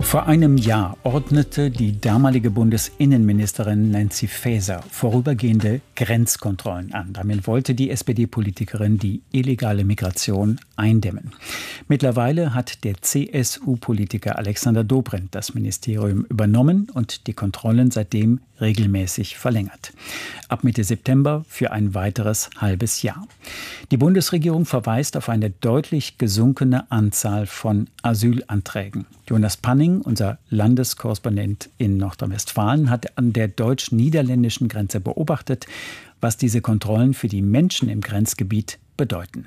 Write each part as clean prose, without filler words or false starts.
Vor einem Jahr ordnete die damalige Bundesinnenministerin Nancy Faeser vorübergehende Grenzkontrollen an. Damit wollte die SPD-Politikerin die illegale Migration eindämmen. Mittlerweile hat der CSU-Politiker Alexander Dobrindt das Ministerium übernommen und die Kontrollen seitdem regelmäßig verlängert. Ab Mitte September für ein weiteres halbes Jahr. Die Bundesregierung verweist auf eine deutlich gesunkene Anzahl von Asylanträgen. Jonas Panning, unser Landeskorrespondent in Nordrhein-Westfalen, hat an der deutsch-niederländischen Grenze beobachtet, was diese Kontrollen für die Menschen im Grenzgebiet bedeuten.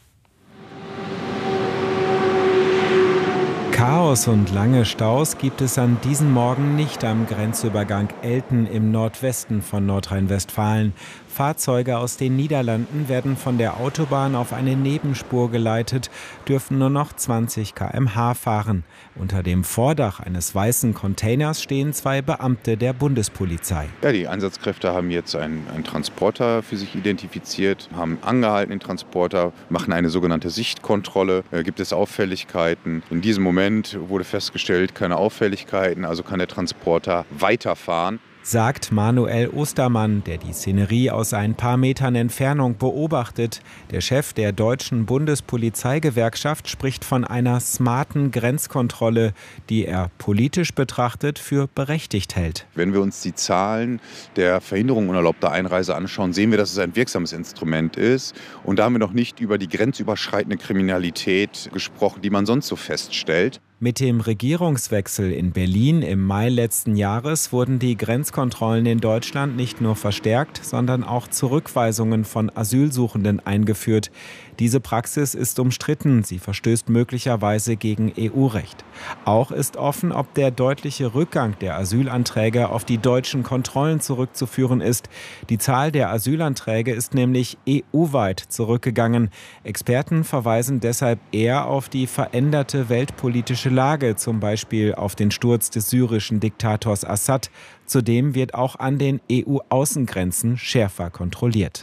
Chaos und lange Staus gibt es an diesem Morgen nicht am Grenzübergang Elten im Nordwesten von Nordrhein-Westfalen. Fahrzeuge aus den Niederlanden werden von der Autobahn auf eine Nebenspur geleitet, dürfen nur noch 20 km/h fahren. Unter dem Vordach eines weißen Containers stehen 2 Beamte der Bundespolizei. Ja, die Einsatzkräfte haben jetzt einen Transporter für sich identifiziert, haben angehalten den Transporter, machen eine sogenannte Sichtkontrolle. Gibt es Auffälligkeiten? In diesem Moment wurde festgestellt, keine Auffälligkeiten, also kann der Transporter weiterfahren. Sagt Manuel Ostermann, der die Szenerie aus ein paar Metern Entfernung beobachtet. Der Chef der deutschen Bundespolizeigewerkschaft spricht von einer smarten Grenzkontrolle, die er politisch betrachtet für berechtigt hält. Wenn wir uns die Zahlen der Verhinderung unerlaubter Einreise anschauen, sehen wir, dass es ein wirksames Instrument ist. Und da haben wir noch nicht über die grenzüberschreitende Kriminalität gesprochen, die man sonst so feststellt. Mit dem Regierungswechsel in Berlin im Mai letzten Jahres wurden die Grenzkontrollen in Deutschland nicht nur verstärkt, sondern auch Zurückweisungen von Asylsuchenden eingeführt. Diese Praxis ist umstritten, sie verstößt möglicherweise gegen EU-Recht. Auch ist offen, ob der deutliche Rückgang der Asylanträge auf die deutschen Kontrollen zurückzuführen ist. Die Zahl der Asylanträge ist nämlich EU-weit zurückgegangen. Experten verweisen deshalb eher auf die veränderte weltpolitische Lage, zum Beispiel auf den Sturz des syrischen Diktators Assad. Zudem wird auch an den EU-Außengrenzen schärfer kontrolliert.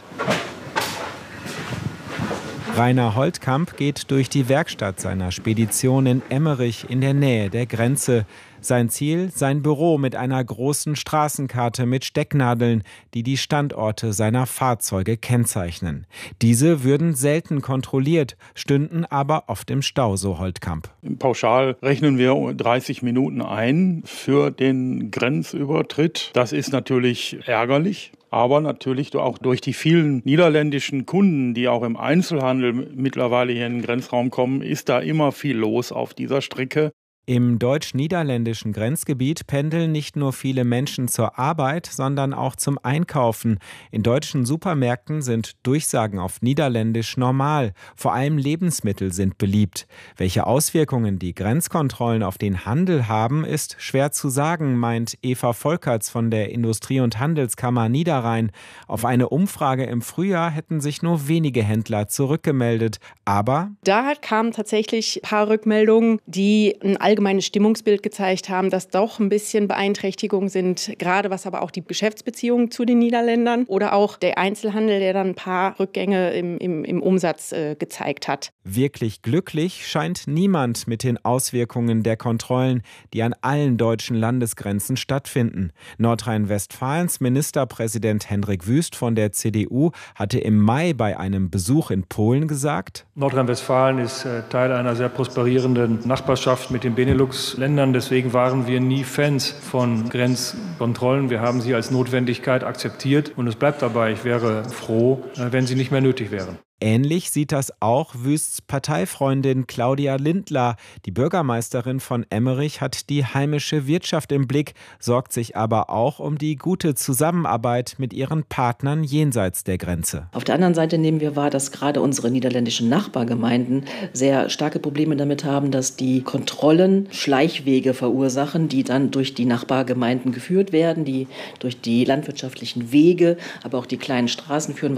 Rainer Holtkamp geht durch die Werkstatt seiner Spedition in Emmerich in der Nähe der Grenze. Sein Ziel, sein Büro mit einer großen Straßenkarte mit Stecknadeln, die die Standorte seiner Fahrzeuge kennzeichnen. Diese würden selten kontrolliert, stünden aber oft im Stau, so Holtkamp. Pauschal rechnen wir 30 Minuten ein für den Grenzübertritt. Das ist natürlich ärgerlich. Aber natürlich auch durch die vielen niederländischen Kunden, die auch im Einzelhandel mittlerweile hier in den Grenzraum kommen, ist da immer viel los auf dieser Strecke. Im deutsch-niederländischen Grenzgebiet pendeln nicht nur viele Menschen zur Arbeit, sondern auch zum Einkaufen. In deutschen Supermärkten sind Durchsagen auf Niederländisch normal. Vor allem Lebensmittel sind beliebt. Welche Auswirkungen die Grenzkontrollen auf den Handel haben, ist schwer zu sagen, meint Eva Volkerts von der Industrie- und Handelskammer Niederrhein. Auf eine Umfrage im Frühjahr hätten sich nur wenige Händler zurückgemeldet. Aber da kamen tatsächlich ein paar Rückmeldungen, die ein allgemeines Stimmungsbild gezeigt haben, dass doch ein bisschen Beeinträchtigungen sind, gerade was aber auch die Geschäftsbeziehungen zu den Niederländern oder auch der Einzelhandel, der dann ein paar Rückgänge im Umsatz gezeigt hat. Wirklich glücklich scheint niemand mit den Auswirkungen der Kontrollen, die an allen deutschen Landesgrenzen stattfinden. Nordrhein-Westfalens Ministerpräsident Hendrik Wüst von der CDU hatte im Mai bei einem Besuch in Polen gesagt: Nordrhein-Westfalen ist Teil einer sehr prosperierenden Nachbarschaft mit den Benelux-Ländern. Deswegen waren wir nie Fans von Grenzkontrollen. Wir haben sie als Notwendigkeit akzeptiert und es bleibt dabei. Ich wäre froh, wenn sie nicht mehr nötig wären. Ähnlich sieht das auch Wüsts Parteifreundin Claudia Lindler. Die Bürgermeisterin von Emmerich hat die heimische Wirtschaft im Blick, sorgt sich aber auch um die gute Zusammenarbeit mit ihren Partnern jenseits der Grenze. Auf der anderen Seite nehmen wir wahr, dass gerade unsere niederländischen Nachbargemeinden sehr starke Probleme damit haben, dass die Kontrollen Schleichwege verursachen, die dann durch die Nachbargemeinden geführt werden, die durch die landwirtschaftlichen Wege, aber auch die kleinen Straßen führen,